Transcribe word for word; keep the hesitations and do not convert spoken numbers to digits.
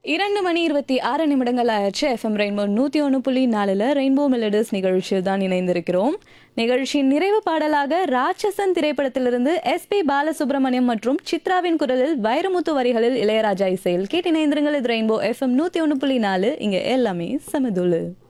இரண்டு மணி இருபத்தி ஆறு நிமிடங்கள் ஆயிடுச்சு. எஃப்எம் ரெயின்போ நூற்றி ஒன்று புள்ளி நாலில் ரெயின்போ மெலடிஸ் நிகழ்ச்சியில் தான் இணைந்திருக்கிறோம். நிகழ்ச்சியின் நிறைவு பாடலாக ராட்சசன் திரைப்படத்திலிருந்து எஸ் பி பாலசுப்ரமணியம் மற்றும் சித்ராவின் குரலில் வைரமுத்து வரிகளில் இளையராஜா இசையில் கேட்டு இணைந்திருங்கள். இது ரெயின்போ எஃப்எம் நூற்றி ஒன்று புள்ளி நாலு. இங்கே எல்லாமே சமதுளு.